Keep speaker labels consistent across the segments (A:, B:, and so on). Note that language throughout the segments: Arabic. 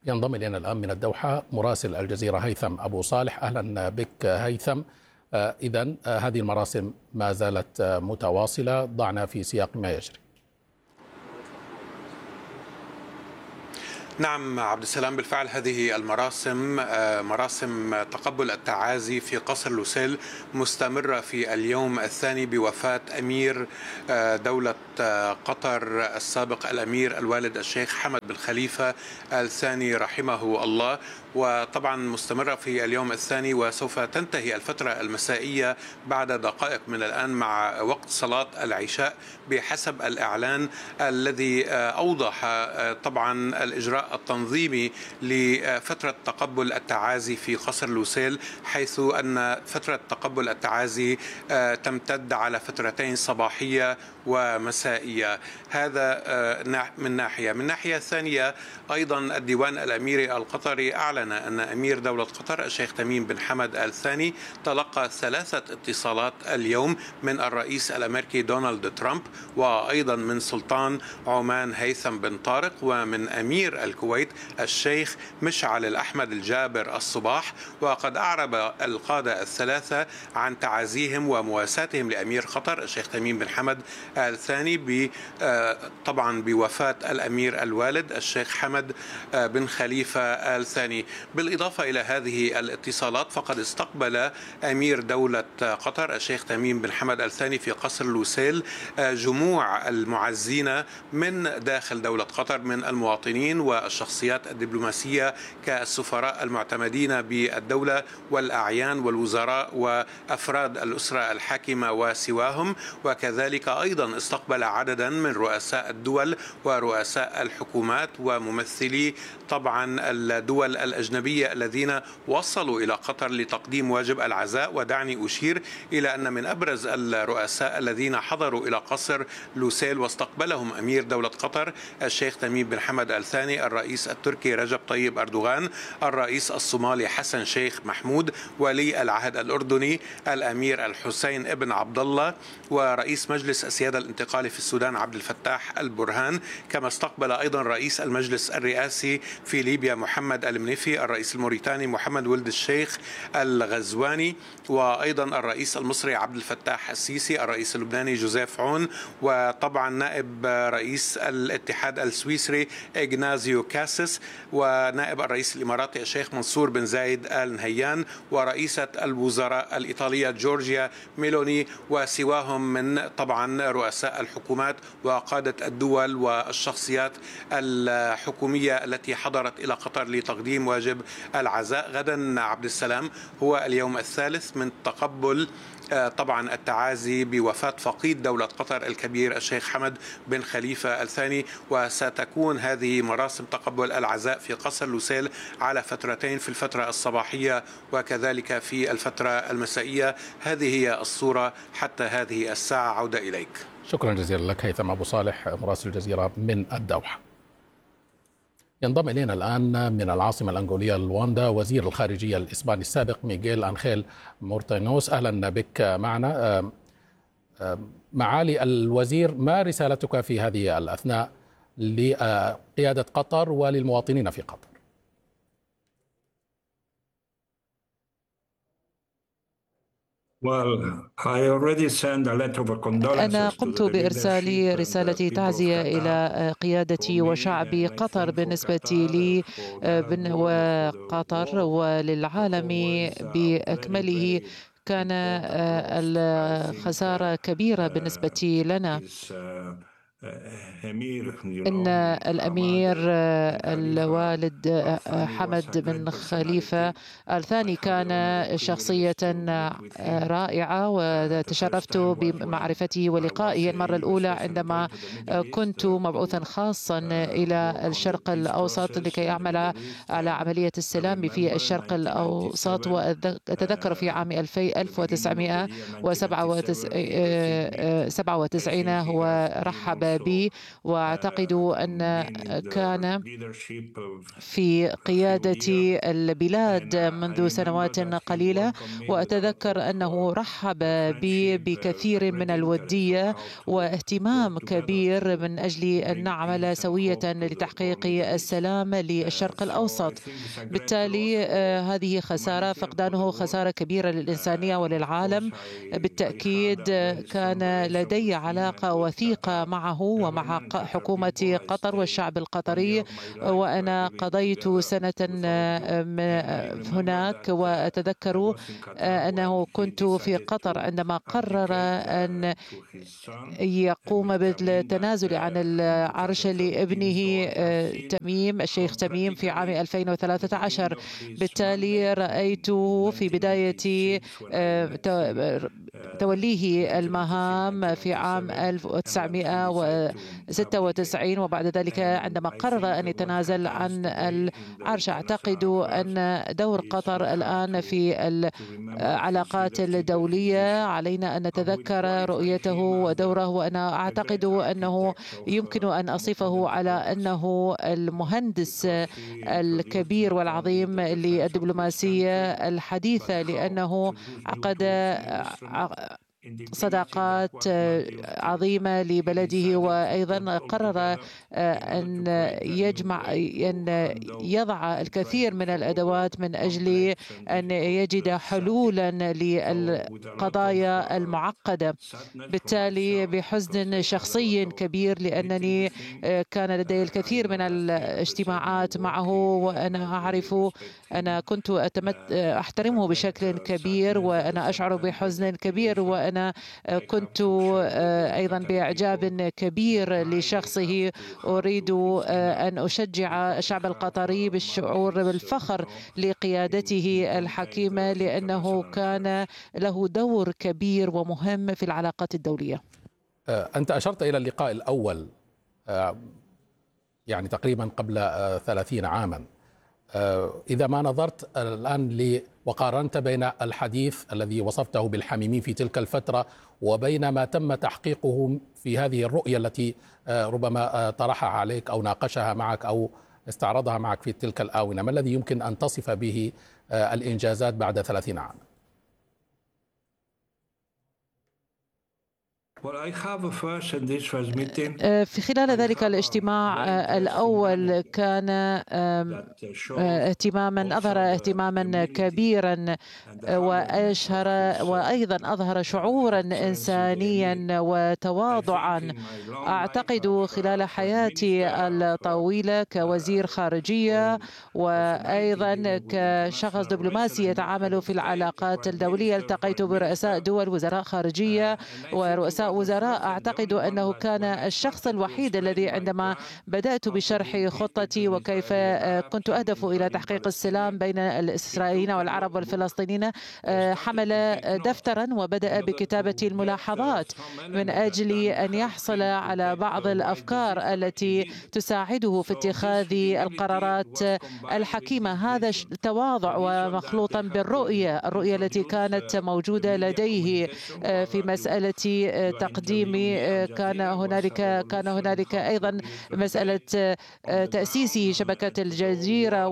A: ينضم إلينا الآن من الدوحة مراسل الجزيرة هيثم أبو صالح. أهلا بك هيثم. إذن هذه المراسم ما زالت متواصلة، ضعنا في سياق ما يجري.
B: نعم عبد السلام، بالفعل هذه المراسم مراسم تقبل التعازي في قصر لوسيل مستمرة في اليوم الثاني بوفاة أمير دولة قطر السابق الأمير الوالد الشيخ حمد بن خليفة الثاني رحمه الله، وطبعا مستمرة في اليوم الثاني، وسوف تنتهي الفترة المسائية بعد دقائق من الآن مع وقت صلاة العشاء بحسب الإعلان الذي أوضح طبعا الإجراء التنظيمي لفترة تقبل التعازي في قصر لوسيل، حيث أن فترة تقبل التعازي تمتد على فترتين صباحية ومسائية. هذا من ناحية ثانية أيضا الديوان الأميري القطري أعلن أن أمير دولة قطر الشيخ تميم بن حمد آل ثاني تلقى 3 اتصالات اليوم من الرئيس الأمريكي دونالد ترامب، وأيضا من سلطان عمان هيثم بن طارق، ومن أمير الكويت الشيخ مشعل الأحمد الجابر الصباح. وقد أعرب القادة الثلاثة عن تعازيهم ومواساتهم لأمير قطر الشيخ تميم بن حمد آل ثاني طبعا بوفاة الأمير الوالد الشيخ حمد بن خليفة آل ثاني. بالإضافة إلى هذه الاتصالات فقد استقبل أمير دولة قطر الشيخ تميم بن حمد آل ثاني في قصر لوسيل جموع المعزين من داخل دولة قطر من المواطنين والشخصيات الدبلوماسية كالسفراء المعتمدين بالدولة والأعيان والوزراء وأفراد الأسرة الحاكمة وسواهم، وكذلك أيضا استقبل عددا من رؤساء الدول ورؤساء الحكومات وممثلي طبعا الدول الأجنبية الذين وصلوا إلى قطر لتقديم واجب العزاء. ودعني أشير إلى أن من أبرز الرؤساء الذين حضروا إلى قصر لوسيل واستقبلهم أمير دولة قطر الشيخ تميم بن حمد آل ثاني الرئيس التركي رجب طيب أردوغان، الرئيس الصومالي حسن شيخ محمود، ولي العهد الأردني الأمير الحسين ابن عبد الله، ورئيس مجلس السيادة الانتقالي في السودان عبد الفتاح البرهان، كما استقبل أيضا رئيس المجلس الرئاسي في ليبيا محمد المنيفي، الرئيس الموريتاني محمد ولد الشيخ الغزواني، وأيضا الرئيس المصري عبد الفتاح السيسي، الرئيس اللبناني جوزيف عون، وطبعا نائب رئيس الاتحاد السويسري إغنازيو كاسس، ونائب الرئيس الإماراتي الشيخ منصور بن زايد آل نهيان، ورئيسة الوزراء الإيطالية جورجيا ميلوني، وسواهم من طبعا رؤساء الحكومات وقادة الدول والشخصيات الحكومية التي حضرت إلى قطر لتقديم واجب العزاء. غدا عبد السلام هو اليوم الثالث من تقبل طبعا التعازي بوفاة فقيد دولة قطر الكبير الشيخ حمد بن خليفة الثاني، وستكون هذه مراسم تقبل العزاء في قصر لوسيل على فترتين، في الفترة الصباحية وكذلك في الفترة المسائية. هذه هي الصورة حتى هذه الساعة. عودة إليك.
A: شكرا جزيلا لك هيثم أبو صالح مراسل الجزيرة من الدوحة. ينضم إلينا الآن من العاصمة الأنغولية لواندا وزير الخارجية الإسباني السابق ميغيل أنخيل مورتينوس. أهلا بك معنا. معالي الوزير، ما رسالتك في هذه الأثناء لقيادة قطر وللمواطنين في قطر؟
C: أنا قمت بإرسال رسالة تعزية إلى قيادة وشعب قطر بالنسبة لي وقطر وللعالم بأكمله. كان الخسارة كبيرة بالنسبة لنا. إن الأمير الوالد حمد بن خليفة الثاني كان شخصية رائعة، وتشرفت بمعرفته ولقائه المرة الأولى عندما كنت مبعوثا خاصا إلى الشرق الأوسط لكي أعمل على عملية السلام في الشرق الأوسط. وأتذكر في عام 1997 هو رحب بي، وأعتقد أن كان في قيادة البلاد منذ سنوات قليلة، وأتذكر أنه رحب بي بكثير من الودية واهتمام كبير من أجل أن نعمل سوية لتحقيق السلام للشرق الأوسط. بالتالي هذه خسارة، فقدانه خسارة كبيرة للإنسانية وللعالم. بالتأكيد كان لدي علاقة وثيقة معه ومع حكومة قطر والشعب القطري، وأنا قضيت سنة هناك، وأتذكر أنه كنت في قطر عندما قرر أن يقوم بالتنازل عن العرش لابنه تميم، الشيخ تميم، في عام 2013. بالتالي رأيته في بداية توليه المهام في عام 1996، وبعد ذلك عندما قرر أن يتنازل عن العرش. أعتقد أن دور قطر الآن في العلاقات الدولية علينا أن نتذكر رؤيته ودوره، وأنا أعتقد أنه يمكن أن أصفه على أنه المهندس الكبير والعظيم للدبلوماسية الحديثة، لأنه عقد صداقات عظيمة لبلده، وأيضا قرر أن يضع الكثير من الأدوات من أجل أن يجد حلولا للقضايا المعقدة. بالتالي بحزن شخصي كبير، لأنني كان لدي الكثير من الاجتماعات معه، وأنا أعرف أنا كنت أحترمه بشكل كبير، وأنا أشعر بحزن كبير، وأنا كنت أيضا بإعجاب كبير لشخصه. أريد أن أشجع الشعب القطري بالشعور بالفخر لقيادته الحكيمة، لأنه كان له دور كبير ومهم في العلاقات الدولية.
A: أنت أشرت إلى اللقاء الأول يعني تقريبا قبل 30 عاما. إذا ما نظرت الآن وقارنت بين الحديث الذي وصفته بالحميمي في تلك الفترة وبين ما تم تحقيقه في هذه الرؤية التي ربما طرحها عليك أو ناقشها معك أو استعرضها معك في تلك الآونة، ما الذي يمكن أن تصف به الإنجازات بعد 30 عاما؟
C: في خلال ذلك الاجتماع الأول كان أظهر اهتماما كبيرا، وأيضا أظهر شعورا إنسانيا وتواضعا. أعتقد خلال حياتي الطويلة كوزير خارجية وأيضا كشخص دبلوماسي يتعامل في العلاقات الدولية، التقيت برؤساء دول، وزراء خارجية ورؤساء وزراء. أعتقد أنه كان الشخص الوحيد الذي عندما بدأت بشرح خطتي وكيف كنت أهدف إلى تحقيق السلام بين الإسرائيليين والعرب والفلسطينيين، حمل دفترا وبدأ بكتابة الملاحظات من أجل أن يحصل على بعض الأفكار التي تساعده في اتخاذ القرارات الحكيمة. هذا تواضع ومخلوطا بالرؤية التي كانت موجودة لديه في مسألة تقديم. كان هنالك أيضا مسألة تأسيس شبكة الجزيرة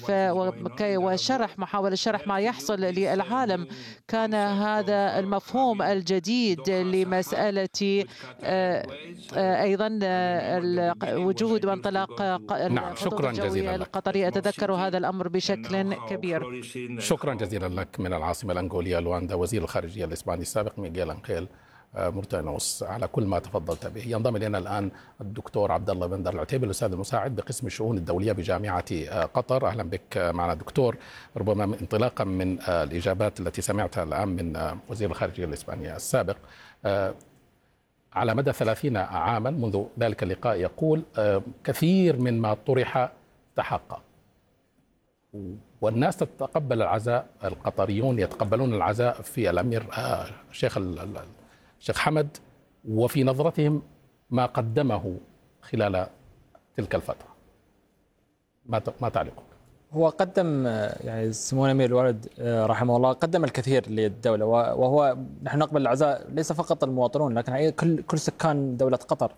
C: محاولة شرح ما يحصل للعالم. كان هذا المفهوم الجديد لمسألة أيضا وجود وانطلاق الخطوط الجوية القطرية. أتذكر هذا الأمر بشكل كبير.
A: شكرا جزيلا لك من العاصمة الأنغولية لواندا، وزير الخارجية الإسباني السابق ميغيل أنخيل مورتانوس، على كل ما تفضلت به. ينضم إلينا الآن الدكتور عبد الله بندر العتيبي، الأستاذ المساعد بقسم الشؤون الدولية بجامعة قطر. أهلا بك معنا دكتور. ربما انطلاقا من الإجابات التي سمعتها الآن من وزير الخارجية الإسباني السابق، على مدى 30 عاما منذ ذلك اللقاء يقول كثير من ما طرح تحقق، والناس تتقبل العزاء، القطريون يتقبلون العزاء في الأمير الشيخ حمد، وفي نظرتهم ما قدمه خلال تلك الفترة. ما تعليقك؟
D: هو قدم يعني سمو الأمير الوالد رحمه الله قدم الكثير للدولة، وهو نحن نقبل العزاء ليس فقط المواطنون لكن كل سكان دولة قطر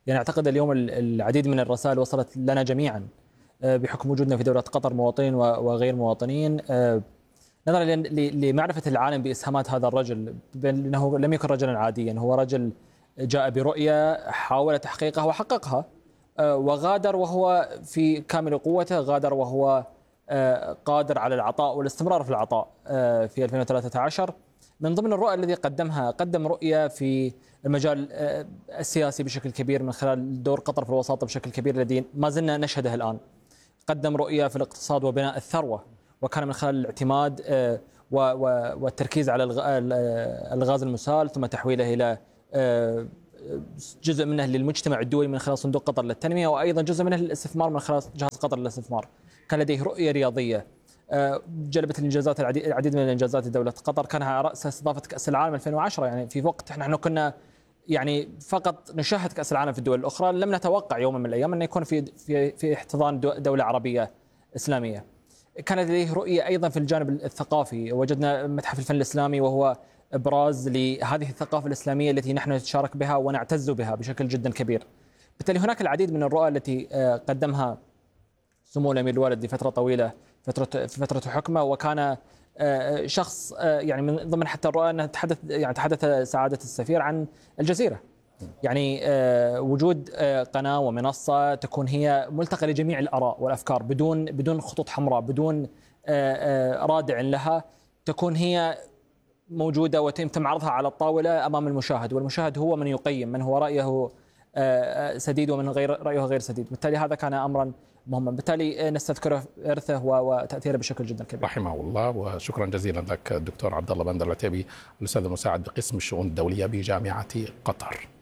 D: يعني أعتقد اليوم العديد من الرسائل وصلت لنا جميعا بحكم وجودنا في دولة قطر، مواطنين وغير مواطنين، نظرا لمعرفة العالم بإسهامات هذا الرجل، بأنه لم يكن رجلا عاديا، هو رجل جاء برؤية حاول تحقيقها وحققها، وغادر وهو في كامل قوته، غادر وهو قادر على العطاء والاستمرار في العطاء. في 2013 من ضمن الرؤى الذي قدمها، قدم رؤية في المجال السياسي بشكل كبير من خلال دور قطر في الوساطة بشكل كبير الذي ما زلنا نشهده الآن. قدم رؤية في الاقتصاد وبناء الثروة، وكان من خلال الاعتماد والتركيز على الغاز المسال ثم تحويله إلى جزء منه للمجتمع الدولي من خلال صندوق قطر للتنمية، وأيضا جزء منه للاستثمار من خلال جهاز قطر للاستثمار. كان لديه رؤية رياضية جلبت الإنجازات، العديد من الإنجازات لدولة قطر. كان على رأس استضافة كأس العالم 2010، يعني في وقت نحن كنا يعني فقط نشاهد كأس العالم في الدول الأخرى، لم نتوقع يوما من الأيام أن يكون في احتضان دولة عربية إسلامية. كان لديه رؤية أيضا في الجانب الثقافي، وجدنا متحف الفن الإسلامي وهو إبراز لهذه الثقافة الإسلامية التي نحن نتشارك بها ونعتز بها بشكل جدا كبير. بالتالي هناك العديد من الرؤى التي قدمها سمو الأمير الوالد لفترة طويلة في فترة حكمه، وكان شخص يعني من ضمن حتى الرؤى أنه تحدث سعادة السفير عن الجزيرة، يعني وجود قناة ومنصة تكون هي ملتقى لجميع الآراء والأفكار بدون خطوط حمراء، بدون رادع لها، تكون هي موجودة وتم عرضها على الطاولة أمام المشاهد، والمشاهد هو من يقيم من هو رأيه سديد ومن رأيه غير سديد. بالتالي هذا كان أمرا مهما، بالتالي نستذكره إرثه وتأثيره بشكل جدا كبير.
A: رحمه الله. وشكرا جزيلا لك دكتور عبد الله بندر العتيبي، الأستاذ المساعد بقسم الشؤون الدولية بجامعة قطر.